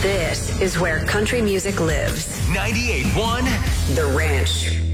This is where country music lives. 98.1 The Ranch.